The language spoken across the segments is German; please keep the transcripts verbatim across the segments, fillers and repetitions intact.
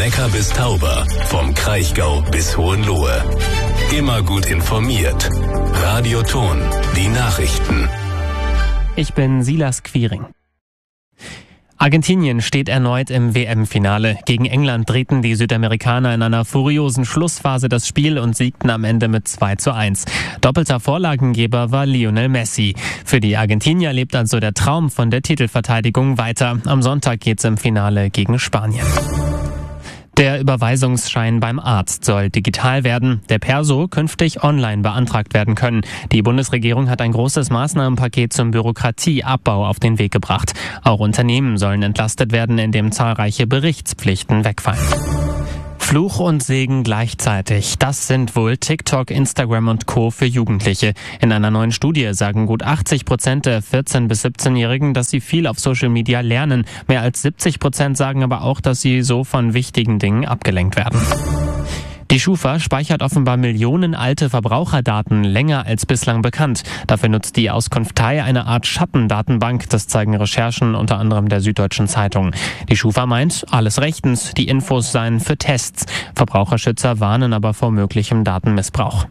Neckar bis Tauber, vom Kraichgau bis Hohenlohe. Immer gut informiert. Radio Ton, die Nachrichten. Ich bin Silas Quiring. Argentinien steht erneut im W M-Finale. Gegen England drehten die Südamerikaner in einer furiosen Schlussphase das Spiel und siegten am Ende mit zwei zu eins. Doppelter Vorlagengeber war Lionel Messi. Für die Argentinier lebt also der Traum von der Titelverteidigung weiter. Am Sonntag geht's im Finale gegen Spanien. Der Überweisungsschein beim Arzt soll digital werden, der Perso künftig online beantragt werden können. Die Bundesregierung hat ein großes Maßnahmenpaket zum Bürokratieabbau auf den Weg gebracht. Auch Unternehmen sollen entlastet werden, indem zahlreiche Berichtspflichten wegfallen. Fluch und Segen gleichzeitig. Das sind wohl TikTok, Instagram und Co. für Jugendliche. In einer neuen Studie sagen gut achtzig Prozent der vierzehn- bis siebzehnjährigen, dass sie viel auf Social Media lernen. Mehr als siebzig Prozent sagen aber auch, dass sie so von wichtigen Dingen abgelenkt werden. Die Schufa speichert offenbar Millionen alte Verbraucherdaten länger als bislang bekannt. Dafür nutzt die Auskunftei eine Art Schattendatenbank. Das zeigen Recherchen unter anderem der Süddeutschen Zeitung. Die Schufa meint, alles rechtens, die Infos seien für Tests. Verbraucherschützer warnen aber vor möglichem Datenmissbrauch.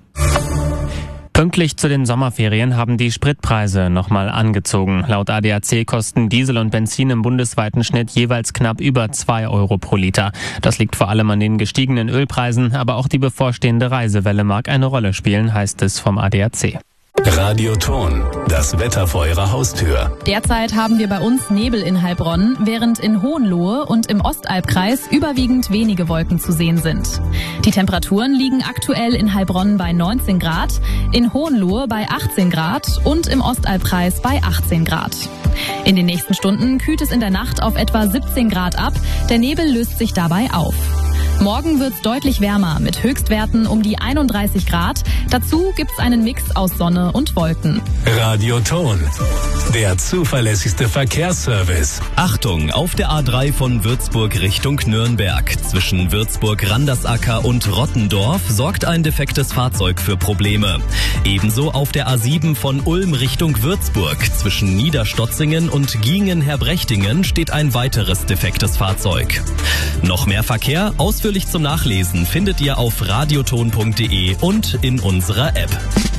Pünktlich zu den Sommerferien haben die Spritpreise nochmal angezogen. Laut A D A C kosten Diesel und Benzin im bundesweiten Schnitt jeweils knapp über zwei Euro pro Liter. Das liegt vor allem an den gestiegenen Ölpreisen, aber auch die bevorstehende Reisewelle mag eine Rolle spielen, heißt es vom A D A C. Radio Ton, das Wetter vor Ihrer Haustür. Derzeit haben wir bei uns Nebel in Heilbronn, während in Hohenlohe und im Ostalbkreis überwiegend wenige Wolken zu sehen sind. Die Temperaturen liegen aktuell in Heilbronn bei neunzehn Grad, in Hohenlohe bei achtzehn Grad und im Ostalbkreis bei achtzehn Grad. In den nächsten Stunden kühlt es in der Nacht auf etwa siebzehn Grad ab, der Nebel löst sich dabei auf. Morgen wird's deutlich wärmer mit Höchstwerten um die einunddreißig Grad. Dazu gibt's einen Mix aus Sonne und Wolken. Radio Ton, der zuverlässigste Verkehrsservice. Achtung, auf der A drei von Würzburg Richtung Nürnberg. Zwischen Würzburg-Randersacker und Rottendorf sorgt ein defektes Fahrzeug für Probleme. Ebenso auf der A sieben von Ulm Richtung Würzburg. Zwischen Niederstotzingen und Giengen-Herbrechtingen steht ein weiteres defektes Fahrzeug. Noch mehr Verkehr, ausführlich zum Nachlesen findet ihr auf radioton punkt de und in unserer App.